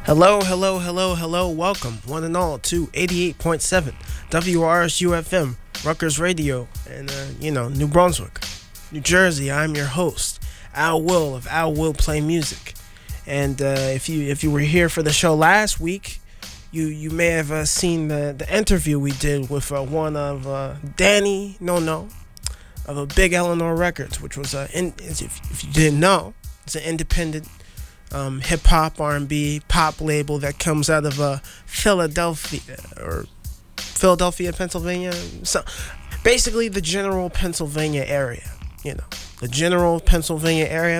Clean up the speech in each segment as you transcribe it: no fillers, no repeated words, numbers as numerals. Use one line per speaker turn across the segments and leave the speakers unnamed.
Hello, hello, hello, hello. Welcome, one and all, to 88.7 WRSU FM, Rutgers Radio, and, New Brunswick, New Jersey. I'm your host, Al Will of Al Will Play Music. And if you were here for the show last week, you may have seen the interview we did with one of Danny No of a Big Eleanor Records, which was, if you didn't know, it's an independent hip-hop, R&B, pop label that comes out of Philadelphia, Pennsylvania. So basically the general Pennsylvania area, the general Pennsylvania area,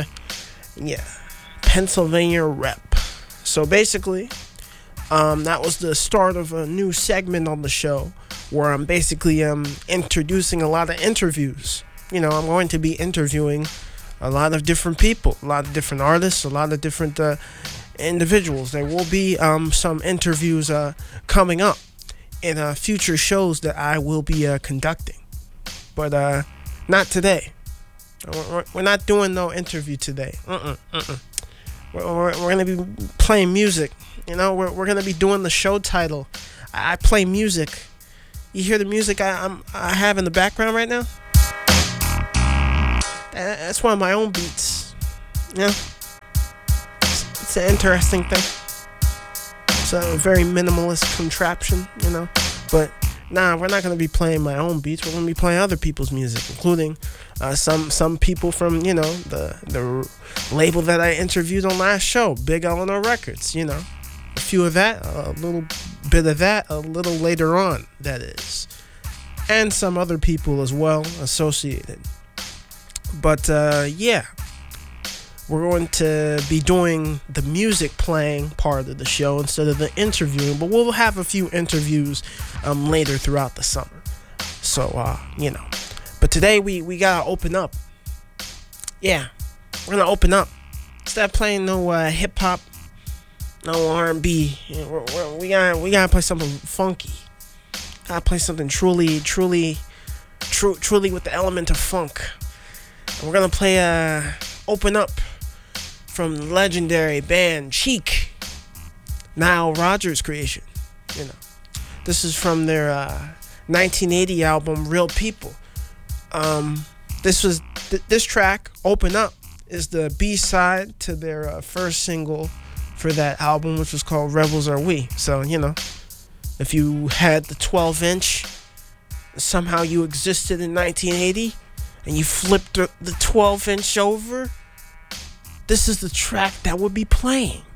Pennsylvania rep. So basically, that was the start of a new segment on the show where I'm basically introducing a lot of interviews. I'm going to be interviewing a lot of different people, a lot of different artists, a lot of different individuals. There will be some interviews coming up in future shows that I will be conducting. But not today. We're not doing no interview today. We're going to be playing music. We're going to be doing the show title. I play music. You hear the music I have in the background right now? That's one of my own beats. It's an interesting thing. It's a very minimalist contraption, But we're not going to be playing my own beats. We're going to be playing other people's music, including some people from, the label that I interviewed on last show, Big Eleanor Records, A few of that, a little bit of that, a little later on, that is. And some other people as well associated. But we're going to be doing the music playing part of the show instead of the interviewing. But we'll have a few interviews later throughout the summer. So, But today we gotta open up. Yeah, we're gonna open up. Instead of playing no hip hop, no R&B, we gotta play something funky. Gotta play something truly with the element of funk. We're gonna play Open Up from the legendary band Cheek, Nile Rodgers' creation. This is from their 1980 album Real People. This track, Open Up, is the B-side to their first single for that album, which was called Rebels Are We. So, if you had the 12-inch, somehow you existed in 1980, and you flipped the 12-inch over, this is the track that would be playing.